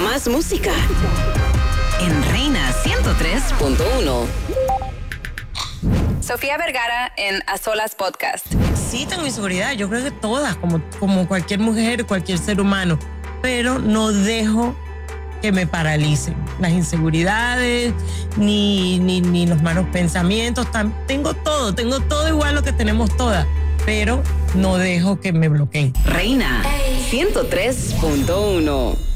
Más música en Reina 103.1. Sofía Vergara en A Solas Podcast. Sí, tengo inseguridad. Yo creo que todas, como cualquier mujer, cualquier ser humano. Pero no dejo que me paralicen las inseguridades, ni los malos pensamientos. Tengo todo igual lo que tenemos todas. Pero no dejo que me bloqueen. Reina 103.1.